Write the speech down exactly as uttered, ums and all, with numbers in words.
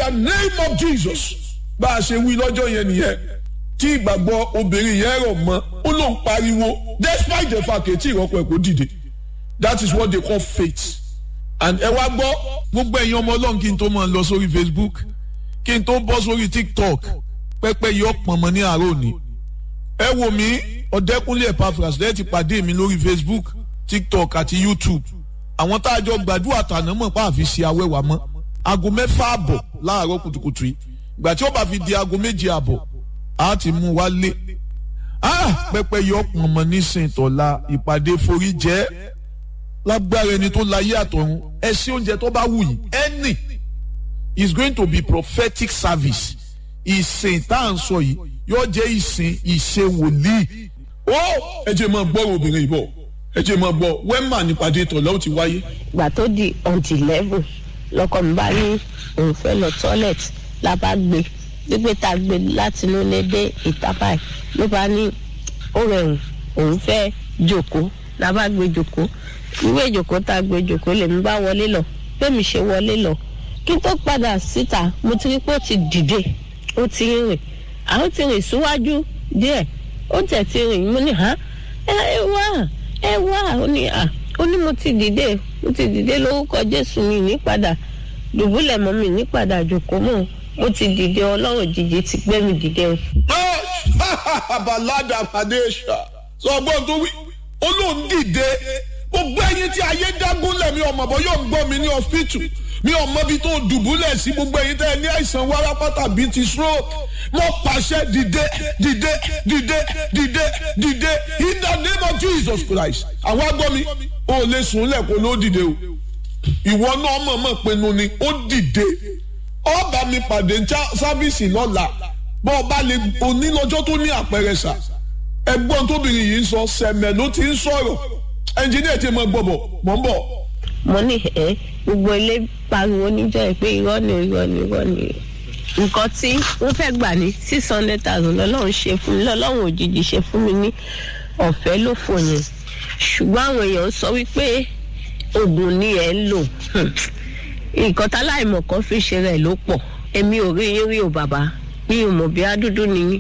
the name of Jesus. Bá a ṣe wí lọ́jọ́ yẹn nìyẹn tí ìgbàgbọ́ obìnrin yẹn rọ̀ mọ́ ó ló ń pariwo despite the fact tí ìrọ́pọ̀ ẹ̀ kò dìde. That is what they call faith. And ẹ wá gbọ́ gbogbo ẹ̀yin ọmọ ọlọ́run kí n tó máa lọ sórí Facebook kí n tó bọ́ sórí TikTok pẹ́pẹ́ yọ pọ̀nmọ́ ní àárọ̀ òní. Ẹ wò mí Ọ̀dẹ́kúnlé Epaphras lẹ́yìn ti pàdé mi lórí Facebook, TikTok àti YouTube. Àwọn tá a jọ gbàdúrà tàná mọ̀ pa àfi ṣe awẹ́wà mọ́. Aago mẹ́fà àbọ̀ láàárọ̀ kùtùkùtù yìí. Ìgbà tí ó bá fi di aago méje àbọ̀ a ti mú wa lé. Ah pẹ́pẹ́ yọ pọ̀nmọ́ nísìnyí tọ̀la ìpàdé forí jẹ́ lágbára ẹni tó láyé àtọ̀run ẹ ṣe oúnjẹ tó bá wù yìí ẹnì is going to be prophetic service. Ìsìn tá à ń sọ yìí yóò jẹ́ ìsìn ìṣe wòlíì. Ó ẹ jẹ́ máa gbọ́ obìnrin yìí bọ̀ ẹ jẹ́ máa gbọ́ wẹ́mà nípàdé ìtọ̀lá ó ti wáyé. Ìgbà tó di ọ̀ǹtì level lọkọ mi bá ní òun fẹ́ lọ toilet la bá gbé gbígbé tá a gbé láti inú ilé dé ìta báyìí ló bá ní ó rẹ̀hùn òun fẹ́ jókòó la bá gbé jókòó ìwé ìjókòó tá a gbé jókòó lèmi bá wọlé lọ bẹ́ẹ̀mi ṣe wọlé lọ kí n tó padà síta mo ti rí pé ó ti dìde ó ti rìn àwọn ti rìn síwájú díẹ̀ ó tẹ̀ ti rìn mo ní hàn ẹ wá ẹ wá ó ní à ó ní mo ti dìde mo ti dìde lórúkọ Jésù mi ní padà dùbúlẹ̀ mọ́ mi ní padà jókòó mọ́ mo ti dìde Ọlọ́run jíjí ti gbé mi dìde o. Balada Padesha sọ ọgbọ́n tó wí olóhùn dìde gbogbo ẹ̀yin tí ayé dágúnlẹ̀ mi ọmọ bọ́ yóò gbọ́ mi ní hospital mi ọmọ bíi tó dùbúlẹ̀ sí gbogbo ẹ̀yin tẹ́ ẹ ní àìsàn wárápátá bíi ti stroke mo pàṣẹ dìde dìde dìde dìde dìde in the name of Jesus Christ. Àwọn agbọ́ mi ò lè sùn lẹ́kọ̀ọ́ ló dìde o ìwọ náà mọ̀ọ́mọ̀ pinnu ni ó dìde ó bá mi pàdé sáfíìsì lọ́la bọ́ ọ bá lè onílọ́jọ́ tó ní àpẹẹrẹ sà ẹgbọ́n tóbìnrin yìí ń sọ sẹ̀mẹ̀ ló ti ń sọ̀rọ̀ ẹnjìníà ti mọ gbọ́bọ̀ mọ̀ ń bọ̀. mo ní ẹ gbogbo ilé pariwo níjọ́ ẹ pé irọ́ ni irọ́ ni irọ́ ni nǹkan tí wọ́n fẹ́ gbà ní six hundred thousand lọ́lọ́run ṣe fún mi lọ́lọ́run òjijì ṣe fún mi ní ọ̀fẹ́ ló fò yẹn ṣùgbọ́n àwọn èèyàn sọ wípé oògùn ni ẹ̀ ń lò nǹkan táláìmọ̀ kan fi ṣe rẹ̀ ló pọ̀ èmi ò rí yín rí o bàbá mi ò mọ̀ bí adúdú ni yín